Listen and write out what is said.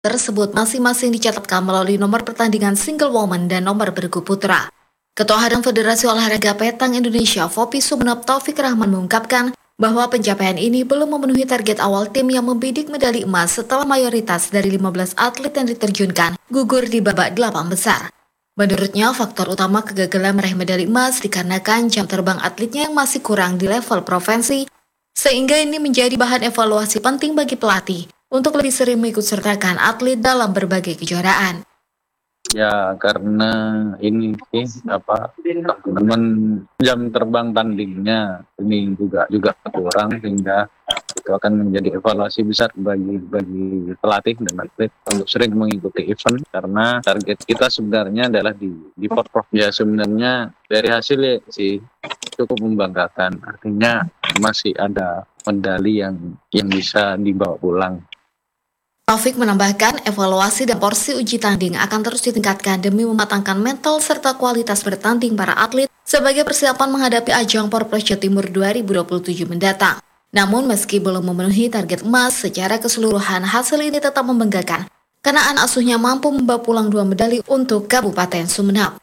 tersebut masing-masing dicatatkan melalui nomor pertandingan single woman dan nomor bergu putra. Ketua Harian Federasi Olahraga Petang Indonesia, Fopi Sumenep Taufik Rahman mengungkapkan bahwa pencapaian ini belum memenuhi target awal tim yang membidik medali emas setelah mayoritas dari 15 atlet yang diterjunkan gugur di babak 8 besar. Menurutnya, faktor utama kegagalan meraih medali emas dikarenakan jam terbang atletnya yang masih kurang di level provinsi, sehingga ini menjadi bahan evaluasi penting bagi pelatih untuk lebih sering mengikut sertakan atlet dalam berbagai kejuaraan. Ya karena ini sih teman-teman jam terbang tandingnya ini juga kurang, sehingga itu akan menjadi evaluasi besar bagi pelatih dan atlet untuk sering mengikuti event, karena target kita sebenarnya adalah di Porprov. Ya sebenarnya dari hasilnya sih cukup membanggakan, artinya masih ada medali yang bisa dibawa pulang. Taufik menambahkan, evaluasi dan porsi uji tanding akan terus ditingkatkan demi mematangkan mental serta kualitas bertanding para atlet sebagai persiapan menghadapi ajang Porprov Jawa Timur 2027 mendatang. Namun meski belum memenuhi target emas secara keseluruhan, hasil ini tetap membanggakan karena anak asuhnya mampu membawa pulang 2 medali untuk Kabupaten Sumenep.